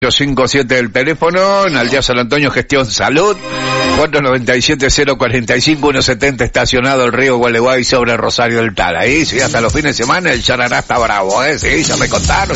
57 el teléfono, en Aldea San Antonio, Gestión Salud, 497-045-170, estacionado el río Gualeguay sobre Rosario del Tala. Ahí, sí, hasta los fines de semana el charará está bravo, sí, ya me contaron.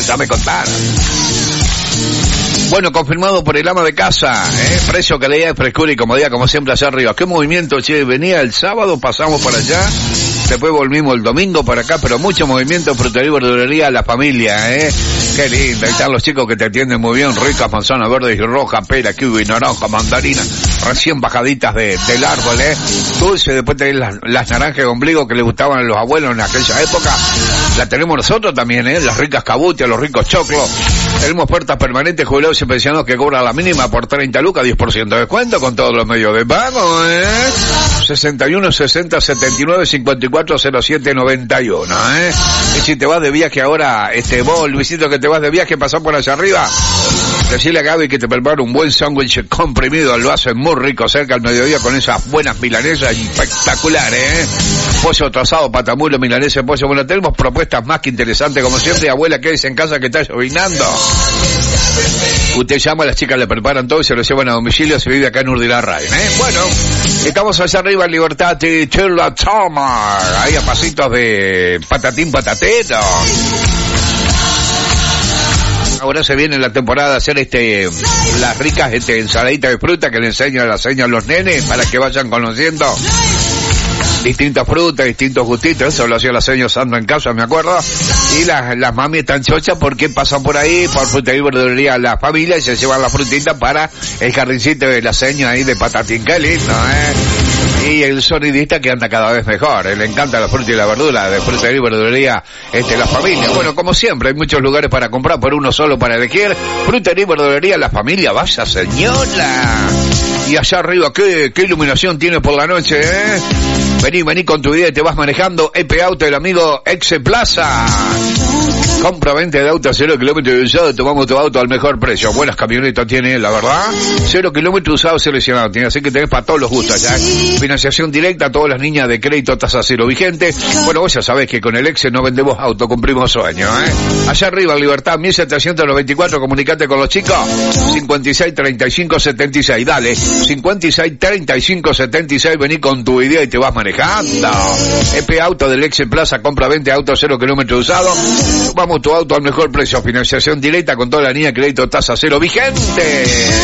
Bueno, confirmado por el ama de casa, precio, calidad, frescura y comodidad, como siempre, allá arriba. ¿Qué movimiento, che? Venía el sábado, pasamos por allá, después volvimos el domingo para acá, pero mucho movimiento, frutería y verdulería, la familia, Qué lindo, ahí están los chicos que te atienden muy bien, ricas manzanas verdes y rojas, pera, kiwi, naranja, mandarina, recién bajaditas del árbol, dulce, después tenés las naranjas de ombligo que le gustaban a los abuelos en aquella época, la tenemos nosotros también, las ricas cabutias, los ricos choclos, tenemos puertas permanentes, jubilados y pensionados que cobran la mínima por 30 lucas, 10% de descuento con todos los medios de pago, 61 60 79 54 07 91, Y si te vas de viaje ahora, vos, Luisito, que te vas de viaje, pasá por allá arriba, decirle a Gaby que te prepara un buen sándwich comprimido, lo hacen muy rico cerca al mediodía con esas buenas milanesas espectaculares, pollo trozado, patamulo, milanesa, pollo. Bueno, tenemos propuestas más que interesantes, como siempre. Abuela, quédese en casa que está llovinando. Usted llama, las chicas le preparan todo y se lo llevan a domicilio, se vive acá en Urdilarrain, Bueno, estamos allá arriba en Libertad y Chela Toma, ahí a pasitos de patatín patatero. Ahora se viene la temporada de hacer las ricas ensaladitas de fruta que le enseñan a los nenes para que vayan conociendo distintas frutas, distintos gustitos. Eso lo hacía la señora Sandra en casa, me acuerdo. Y las mami están chochas porque pasan por ahí, por frutería y verdulería la familia, y se llevan la frutita para el jardincito de la señora ahí de patatín. Qué lindo, Y el sonidista que anda cada vez mejor. Le encanta la fruta y la verdura de frutería y verdulería la familia. Bueno, como siempre, hay muchos lugares para comprar, por uno solo para elegir. Frutería y verdulería la familia, vaya señora. Y allá arriba, ¿qué iluminación tiene por la noche, Vení con tu idea y te vas manejando. EP Auto, el amigo Exe Plaza. Compra-venta de autos 0 kilómetros usados, tomamos tu auto al mejor precio. Buenas camionetas tiene, la verdad. 0 kilómetros usados seleccionados tiene, así que tenés para todos los gustos ya. Financiación directa, todas las líneas de crédito, tasa cero vigente. Bueno, vos ya sabés que con el Exe no vendemos auto, cumplimos sueños, Allá arriba, Libertad, 1794, comunicate con los chicos. 56 35 76, dale. 56 35 76, vení con tu idea y te vas manejando. EP Auto del Exe Plaza, compra-venta de autos 0 kilómetros usados. Vamos tu auto al mejor precio, financiación directa con toda la línea de crédito, tasa cero vigente.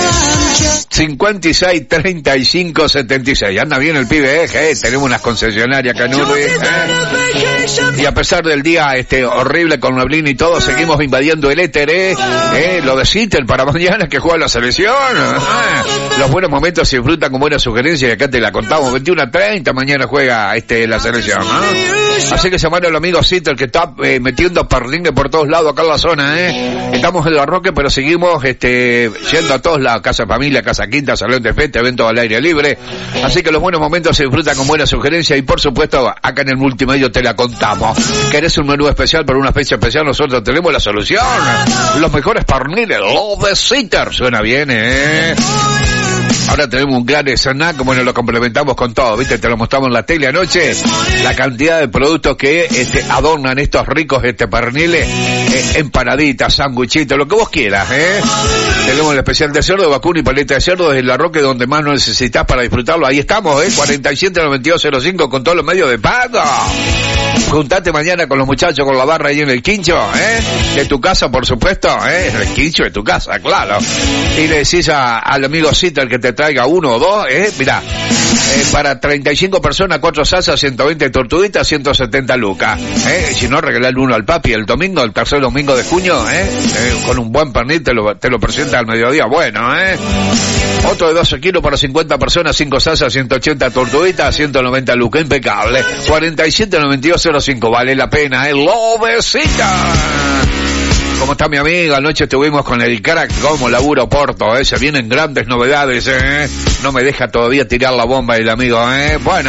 56 35 76. Anda bien el pibe, tenemos unas concesionarias acá en Urdi, Y a pesar del día horrible con neblina y todo, seguimos invadiendo el éter, lo de Sitter para mañana que juega la selección. Los buenos momentos se disfrutan con buena sugerencia y acá te la contamos. 21:30 mañana juega la selección, Así que llamaron al amigo Sitter que está metiendo perlines por todos lados acá en la zona, Estamos en la Roque, pero seguimos yendo a todos lados, casa familia, casa quinta, salón de fiesta, eventos al aire libre. Así que los buenos momentos se disfrutan con buena sugerencia y por supuesto acá en el multimedio te la contamos. ¿Querés un menú especial para una fecha especial? Nosotros tenemos la solución. Los mejores pernil, lo de Sitter. Suena bien, Ahora tenemos un gran snack, bueno, lo complementamos con todo, ¿viste? Te lo mostramos en la tele anoche, la cantidad de productos que adornan estos ricos perniles, empanaditas, sanguichitos, lo que vos quieras, Tenemos el especial de cerdo, vacuno y paleta de cerdo desde La Roque, donde más lo necesitas para disfrutarlo. Ahí estamos, 479205 con todos los medios de pago. Juntate mañana con los muchachos con la barra ahí en el quincho, de tu casa, por supuesto, en el quincho de tu casa, claro. Y le decís al amigo Sitter que te traiga uno o dos, mirá, para 35 personas, 4 salsas, 120 tortuguitas, 170 lucas, si no, regalarle uno al papi el domingo, el tercer domingo de junio, con un buen pernil te lo presenta al mediodía, bueno, otro de 12 kilos para 50 personas, 5 salsas, 180 tortuguitas, 190 lucas, impecable. 479205, vale la pena, Lobecita. ¿Cómo está mi amiga? Anoche estuvimos con el crack, como laburo Porto, se vienen grandes novedades, no me deja todavía tirar la bomba el amigo, bueno,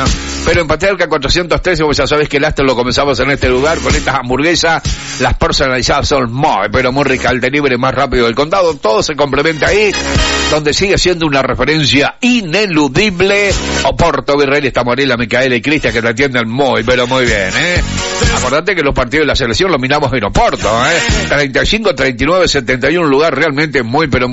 Pero en Patriarca 413, vos ya sabés que el astro lo comenzamos en este lugar con estas hamburguesas. Las personalizadas son muy, pero muy ricas. El delivery más rápido del condado. Todo se complementa ahí, donde sigue siendo una referencia ineludible. Oporto, Virrey, está Morela, Micaela y Cristian, que te atienden muy, pero muy bien, Acordate que los partidos de la selección los miramos en Oporto, 35, 39, 71, un lugar realmente muy, pero muy